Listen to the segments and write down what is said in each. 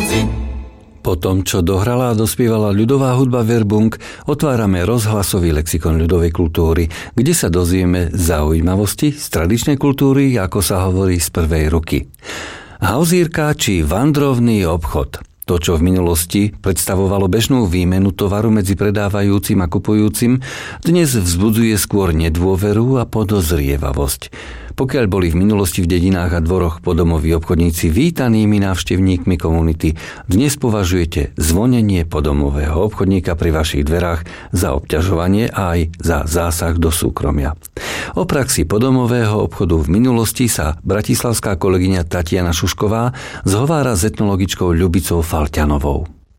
Po tom, čo dohrala a dospievala ľudová hudba Verbung, otvárame rozhlasový lexikon ľudovej kultúry, kde sa dozvieme zaujímavosti z tradičnej kultúry, ako sa hovorí z prvej ruky. Hauzírka či vandrovný obchod. To, čo v minulosti predstavovalo bežnú výmenu tovaru medzi predávajúcim a kupujúcim, dnes vzbudzuje skôr nedôveru a podozrievavosť. Pokiaľ boli v minulosti v dedinách a dvoroch podomoví obchodníci vítanými návštevníkmi komunity, dnes považujete zvonenie podomového obchodníka pri vašich dverách za obťažovanie a aj za zásah do súkromia. O praxi podomového obchodu v minulosti sa bratislavská kolegyňa Tatiana Šušková zhovára s etnologičkou Ľubicou Falťanovou.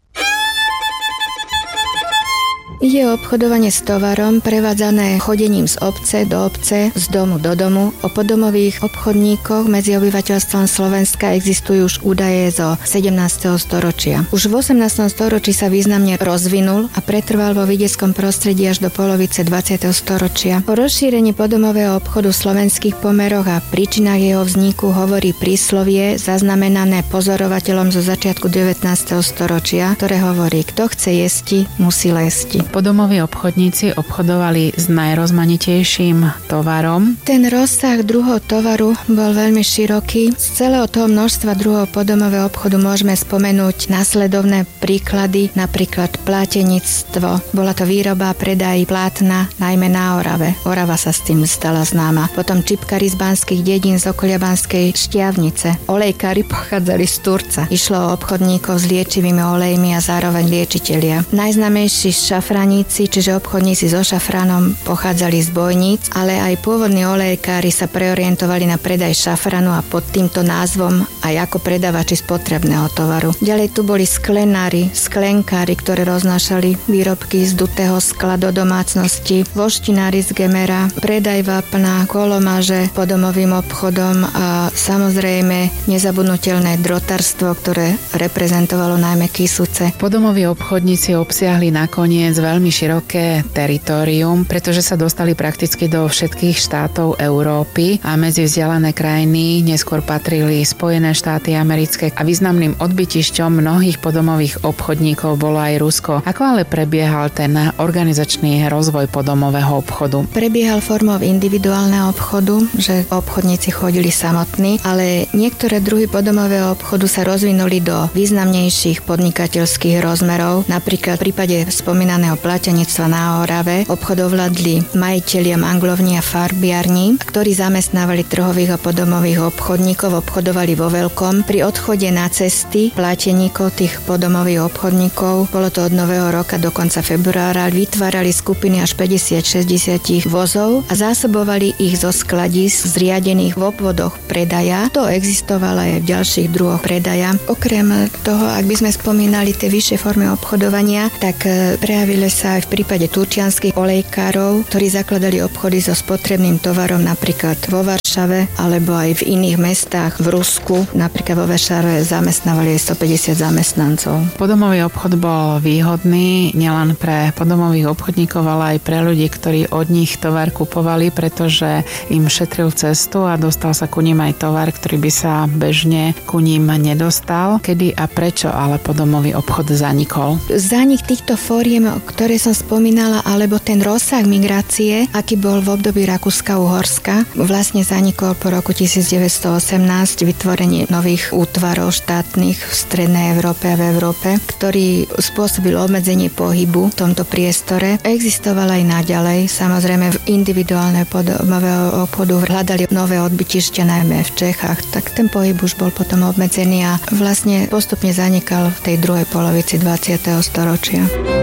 Ide o obchodovanie s tovarom, prevádzané chodením z obce do obce, z domu do domu. O podomových obchodníkoch medzi obyvateľstvom Slovenska existujú už údaje zo 17. storočia. Už v 18. storočí sa významne rozvinul a pretrval vo vidieckom prostredí až do polovice 20. storočia. O rozšírení podomového obchodu v slovenských pomeroch a príčinách jeho vzniku hovorí príslovie zaznamenané pozorovateľom zo začiatku 19. storočia, ktoré hovorí: kto chce jesti, musí lesti. Podomoví obchodníci obchodovali s najrozmanitejším tovarom. Ten rozsah druhov tovaru bol veľmi široký. Z celého toho množstva druhov podomového obchodu môžeme spomenúť nasledovné príklady, napríklad plátenictvo. Bola to výroba a predaj plátna, najmä na Orave. Orava sa s tým stala známa. Potom čipkári z banských dedín z okolia Banskej Štiavnice. Olejkári pochádzali z Turca. Išlo o obchodníkov s liečivými olejmi a zároveň liečitelia. Najznámejší šafraníci, čiže obchodníci so šafranom, pochádzali z Bojníc, ale aj pôvodní olejkári sa preorientovali na predaj šafranu a pod týmto názvom aj ako predávači spotrebného tovaru. Ďalej tu boli sklenári, sklenkári, ktoré roznášali výrobky z dutého skla do domácnosti, voštinári z Gemera, predaj vápna, kolomaže podomovým obchodom a samozrejme nezabudnutelné drotárstvo, ktoré reprezentovalo najmä Kysuce. Podomoví obchodníci obsiahli nakoniec veľmi široké teritorium, pretože sa dostali prakticky do všetkých štátov Európy a medzi vzdialené krajiny neskôr patrili Spojené štáty americké a významným odbytišťom mnohých podomových obchodníkov bolo aj Rusko. Ako ale prebiehal ten organizačný rozvoj podomového obchodu? Prebiehal formou individuálneho obchodu, že obchodníci chodili samotní, ale niektoré druhy podomového obchodu sa rozvinuli do významnejších podnikateľských rozmerov. Napríklad v prípade spomínaného platenictva na Orave obchod ovládli majitelia manglovní a farbiarní, ktorí zamestnávali trhových a podomových obchodníkov, obchodovali vo veľkom. Pri odchode na cesty plateníkov tých podomových obchodníkov, bolo to od nového roka do konca februára, vytvárali skupiny až 50-60 vozov a zásobovali ich zo skladísk zriadených v obvodoch predaja. To existovalo aj v ďalších druhoch predaja. Okrem toho, ak by sme spomínali tie vyššie formy obchodovania, tak prejavili sa aj v prípade turčianskych olejkárov, ktorí zakladali obchody so spotrebným tovarom napríklad vo Varšave alebo aj v iných mestách v Rusku. Napríklad vo Varšave zamestnávali aj 150 zamestnancov. Podomový obchod bol výhodný nielen pre podomových obchodníkov, ale aj pre ľudí, ktorí od nich tovar kupovali, pretože im šetril cestu a dostal sa ku ním aj tovar, ktorý by sa bežne ku ním nedostal. Kedy a prečo ale podomový obchod zanikol? Zánik týchto fóriem, ktoré som spomínala, alebo ten rozsah migrácie, aký bol v období Rakúska-Uhorska, vlastne zanikol po roku 1918 vytvorenie nových útvarov štátnych v strednej Európe a v Európe, ktorý spôsobil obmedzenie pohybu v tomto priestore. Existoval aj naďalej, samozrejme v individuálne podomového obchodu hľadali nové odbytišťa, najmä v Čechách, tak ten pohyb už bol potom obmedzený a vlastne postupne zanikal v tej druhej polovici 20. storočia.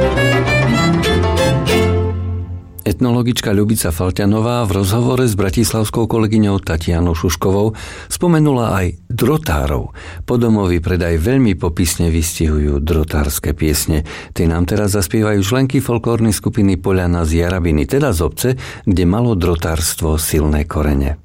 Etnologička Ľubica Falťanová v rozhovore s bratislavskou kolegyňou Tatianou Šuškovou spomenula aj drotárov. Podomový predaj veľmi popisne vystihujú drotárske piesne. Tie nám teraz zaspievajú členky folklórnej skupiny Poľana z Jarabiny, teda z obce, kde malo drotárstvo silné korene.